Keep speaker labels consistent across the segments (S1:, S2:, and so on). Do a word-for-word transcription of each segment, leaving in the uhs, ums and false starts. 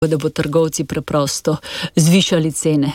S1: da bo trgovci preprosto zvišali cene?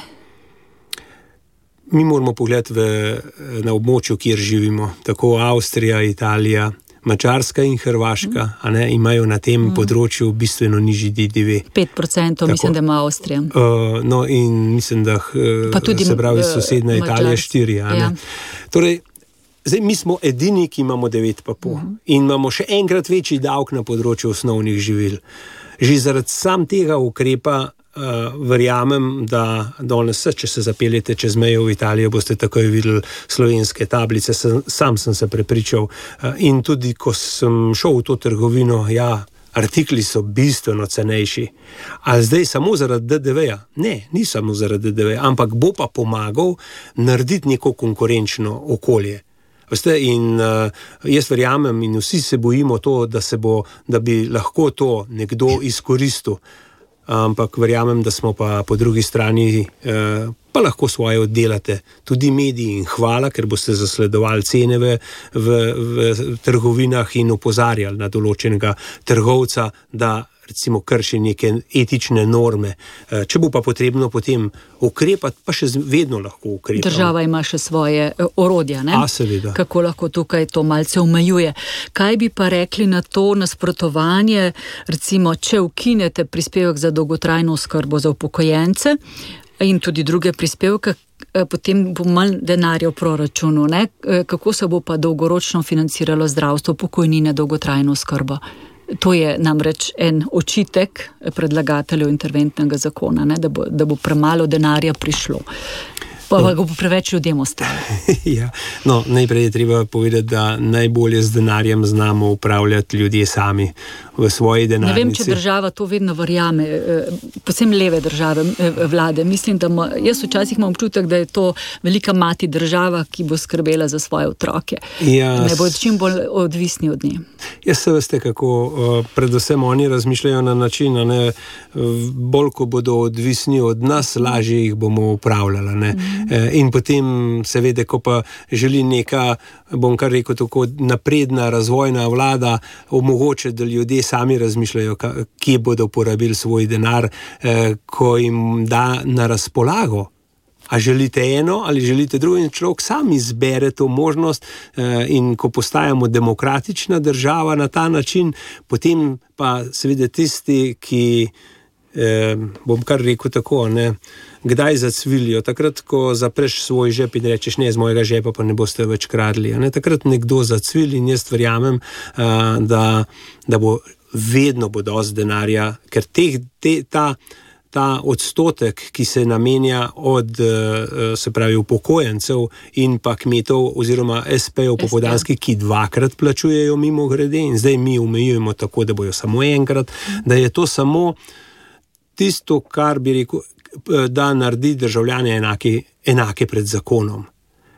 S2: Mi moramo pogledati v, na območju, kjer živimo. Tako Avstrija, Italija, Madžarska in Hrvaška mm. a ne, imajo na tem mm. področju bistveno nižji D D V.
S1: pet procentov mislim, da ima Avstrija.
S2: Uh, no in mislim, da tudi, se pravi sosednja Italija štiri. A ne. Ja. Torej, zdaj mi smo edini, ki imamo devet pa pol mm. in imamo še enkrat večji davek na področju osnovnih živil. Že zaradi sam tega ukrepa Uh, verjamem, da danes, če se zapeljete čez mejo v Italijo, boste takoj videli slovenske tablice. Sam, sam sem se prepričal. Uh, in tudi, ko sem šel v to trgovino, ja, artikli so bistveno cenejši. A zdaj samo zaradi D D V-ja? Ne, ni samo zaradi D D V-ja, ampak bo pa pomagal narediti neko konkurenčno okolje. Veste, in uh, jaz verjamem in vsi se bojimo to, da, se bo, da bi lahko to nekdo izkoristil. Ampak verjamem, da smo pa po drugi strani eh, pa lahko svoje oddelate. Tudi mediji in hvala, ker boste zasledovali cene v, v, v trgovinah in opozarjali na določenega trgovca, da recimo krši neke etične norme. E, če bo pa potrebno potem ukrepati, pa še vedno lahko ukrepati.
S1: Država ima še svoje orodja, ne?
S2: A, seveda.
S1: Kako lahko tukaj to malce omejuje. Kaj bi pa rekli na to nasprotovanje, recimo, če ukinete prispevek za dolgotrajno oskrbo za upokojence in tudi druge prispevke, potem bo manj denarja v proračunu, ne? Kako se bo pa dolgoročno financiralo zdravstvo, pokojnine, dolgotrajno oskrbo? To je namreč en očitek predlagateljev interventnega zakona, ne, da bo, da bo premalo denarja prišlo. Pa ga bo preveč ljudem ostalo.
S2: Ja, no, najprej je treba povedati, da najbolje z denarjem znamo upravljati ljudje sami v svoji denarnici.
S1: Ne vem, če država to vedno verjame, posem leve države, vlade. Mislim, da ma, jaz včasih imam občutek, da je to velika mati država, ki bo skrbela za svoje otroke. Ja, ne bo čim bolj odvisni od nje.
S2: Jaz se veste, kako predvsem oni razmišljajo na način, ne, bolj ko bodo odvisni od nas, lažje jih bomo upravljali, ne. Mm. In potem seveda, ko pa želi neka, bom kar rekel tako, napredna razvojna vlada omogočiti, da ljudje sami razmišljajo, kje bodo porabili svoj denar, ko jim da na razpolago. A želite eno ali želite drugo, in človek sam izbere to možnost, in ko postajamo demokratična država na ta način, potem pa seveda tisti, ki Eh, bom kar rekel tako, ne, kdaj zacvilijo, takrat, ko zapreš svoj žep in rečeš, ne, z mojega žepa pa ne boste več kradli, ne, takrat nekdo zacvili in jaz verjamem, uh, da, da bo vedno bo dosti denarja, ker teh, te, ta, ta odstotek, ki se namenja od, uh, se pravi, upokojencev in pa kmetov oziroma es pejev popoldanskih, ki dvakrat plačujejo mimo grede in zdaj mi omejujemo tako, da bojo samo enkrat, da je to samo tisto, kar bi rekel, da naredi državljane enake, enake pred zakonom.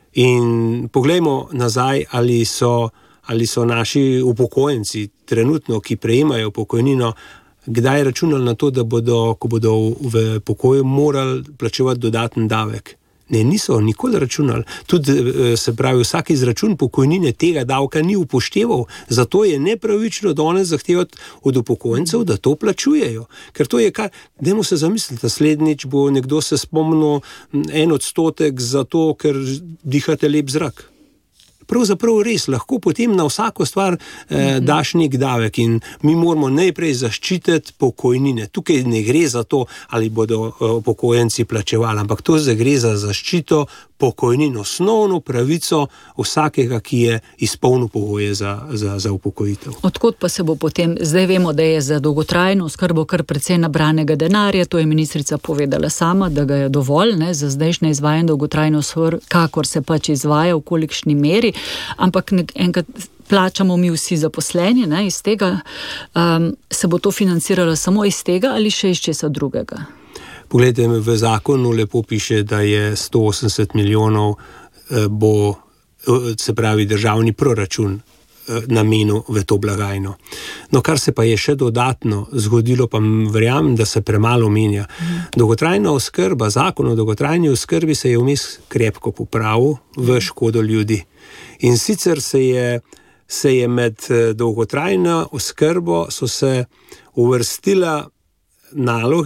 S2: In poglejmo nazaj, ali so, ali so naši upokojenci trenutno, ki prejemajo pokojnino, kdaj računali na to, da bodo, ko bodo v pokoju morali plačevati dodaten davek. Ne, niso nikoli računali. Tudi, se pravi, vsak izračun pokojnine tega davka ni upošteval, zato je nepravično danes zahtevati od upokojencev, da to plačujejo. Ker to je kar, dajmo se zamisliti, naslednjič bo nekdo se spomnil en odstotek za to, ker dihate lep zrak. Pravzaprav res, lahko potem na vsako stvar eh, daš nek davek in mi moramo najprej zaščititi pokojnine. Tukaj ne gre za to, ali bodo upokojenci plačevali, ampak to gre za zaščito pokojnin, osnovno pravico vsakega, ki je izpolnil pogoje za, za, za upokojitev.
S1: Odkot pa se bo potem, zdaj vemo, da je za dolgotrajno oskrbo kar precej nabranega denarja, to je ministrica povedala sama, da ga je dovolj, ne, za zdajšnje izvajanje dolgotrajno oskrbe, kakor se pač izvaja, v kolikšni meri, ampak enkrat plačamo mi vsi zaposleni, ne, iz tega, um, se bo to financiralo samo iz tega ali še iz česa drugega?
S2: Poglejte, v zakonu lepo piše, da je sto osemdeset milijonov bo, se pravi, državni proračun namenil v to blagajno. No, kar se pa je še dodatno zgodilo, pa verjamem, da se premalo menja. Dolgotrajna oskrba, zakon o dolgotrajni oskrbi se je vmes krepko popravil v škodo ljudi. In sicer se je, se je med dolgotrajno oskrbo so se uvrstila naloge